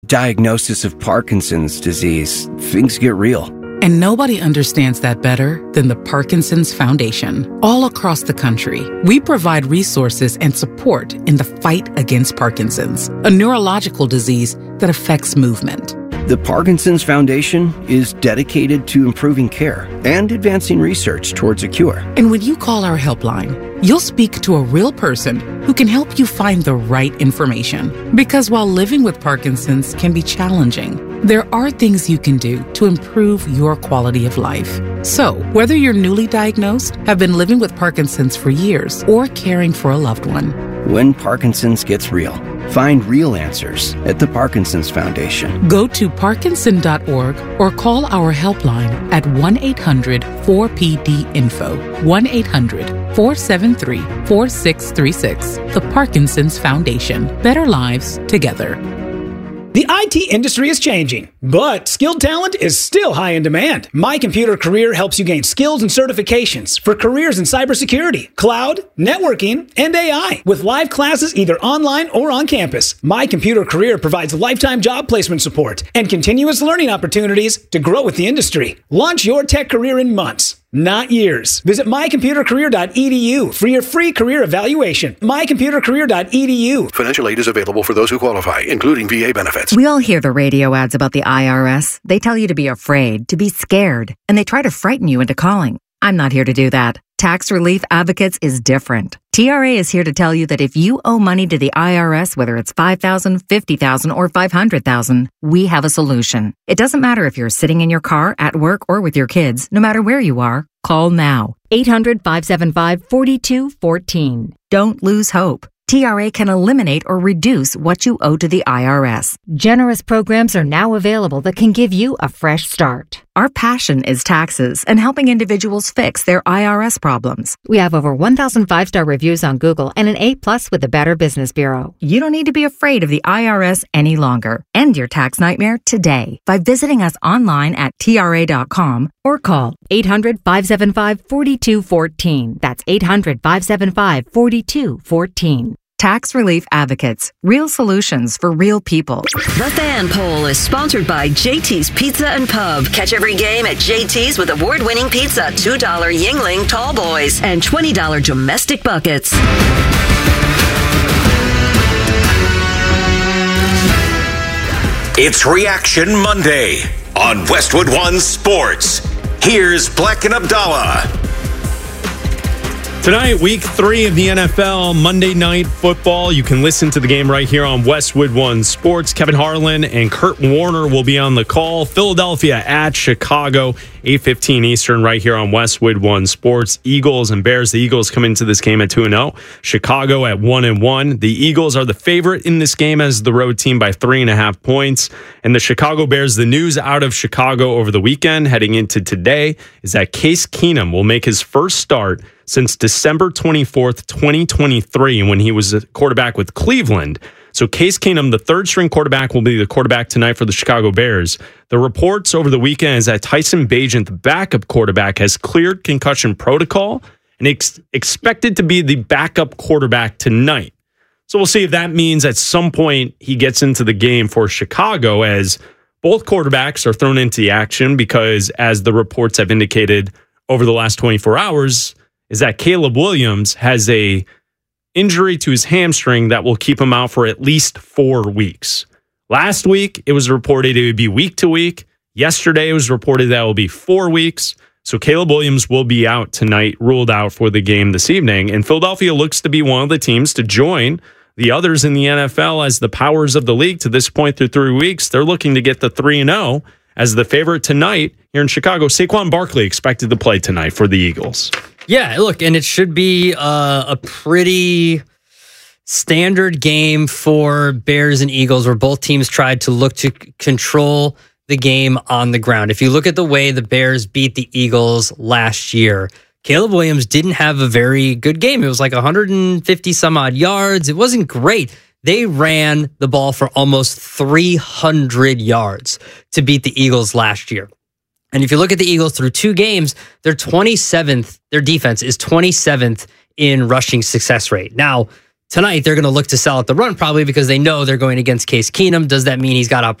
Diagnosis of Parkinson's disease, things get real. And nobody understands that better than the Parkinson's Foundation. All across the country, we provide resources and support in the fight against Parkinson's, a neurological disease that affects movement. The Parkinson's Foundation is dedicated to improving care and advancing research towards a cure. And when you call our helpline, you'll speak to a real person who can help you find the right information. Because while living with Parkinson's can be challenging, there are things you can do to improve your quality of life. So, whether you're newly diagnosed, have been living with Parkinson's for years, or caring for a loved one, when Parkinson's gets real, find real answers at the Parkinson's Foundation. Go to parkinson.org or call our helpline at 1-800-4PD-INFO, 1-800-473-4636. The Parkinson's Foundation. Better lives together. The IT industry is changing, but skilled talent is still high in demand. My Computer Career helps you gain skills and certifications for careers in cybersecurity, cloud, networking, and AI, with live classes either online or on campus. My Computer Career provides lifetime job placement support and continuous learning opportunities to grow with the industry. Launch your tech career in months, not years. Visit mycomputercareer.edu for your free career evaluation. mycomputercareer.edu. Financial aid is available for those who qualify, including VA benefits. We all hear the radio ads about the IRS. They tell you to be afraid, to be scared, and they try to frighten you into calling. I'm not here to do that. Tax Relief Advocates is different. TRA is here to tell you that if you owe money to the IRS, whether it's $5,000, $50,000, or $500,000, we have a solution. It doesn't matter if you're sitting in your car, at work, or with your kids. No matter where you are, call now. 800-575-4214. Don't lose hope. TRA can eliminate or reduce what you owe to the IRS. Generous programs are now available that can give you a fresh start. Our passion is taxes and helping individuals fix their IRS problems. We have over 1,000 5-star reviews on Google and an A+ with the Better Business Bureau. You don't need to be afraid of the IRS any longer. End your tax nightmare today by visiting us online at TRA.com or call 800-575-4214. That's 800-575-4214. Tax Relief Advocates. Real solutions for real people. The Fan Poll is sponsored by JT's Pizza and Pub. Catch every game at JT's with award-winning pizza, $2 Yingling Tall Boys, and $20 domestic buckets. It's Reaction Monday on Westwood One Sports. Here's Black and Abdallah. Tonight, week 3 of the NFL, Monday Night Football. You can listen to the game right here on Westwood One Sports. Kevin Harlan and Kurt Warner will be on the call. Philadelphia at Chicago, 8:15 Eastern, right here on Westwood One Sports. Eagles and Bears. The Eagles come into this game at 2-0. Chicago at 1-1. The Eagles are the favorite in this game as the road team by 3.5 points. And the Chicago Bears, the news out of Chicago over the weekend, heading into today, is that Case Keenum will make his first start since December 24th, 2023, when he was a quarterback with Cleveland. So Case Keenum, the third-string quarterback, will be the quarterback tonight for the Chicago Bears. The reports over the weekend is that Tyson Bagent, the backup quarterback, has cleared concussion protocol and expected to be the backup quarterback tonight. So we'll see if that means at some point he gets into the game for Chicago, as both quarterbacks are thrown into the action because, as the reports have indicated over the last 24 hours, is that Caleb Williams has a injury to his hamstring that will keep him out for at least 4 weeks. Last week, it was reported it would be week to week. Yesterday, it was reported that it will be 4 weeks. So Caleb Williams will be out tonight, ruled out for the game this evening. And Philadelphia looks to be one of the teams to join the others in the NFL as the powers of the league. To this point, through 3 weeks, they're looking to get the 3-0 as the favorite tonight here in Chicago. Saquon Barkley expected to play tonight for the Eagles. Yeah, look, and it should be a pretty standard game for Bears and Eagles, where both teams tried to look to control the game on the ground. If you look at the way the Bears beat the Eagles last year, Caleb Williams didn't have a very good game. It was like 150 some odd yards. It wasn't great. They ran the ball for almost 300 yards to beat the Eagles last year. And if you look at the Eagles through 2 games, they're 27th. Their defense is 27th in rushing success rate. Now, Tonight, they're going to look to sell out the run probably because they know they're going against Case Keenum. Does that mean he's got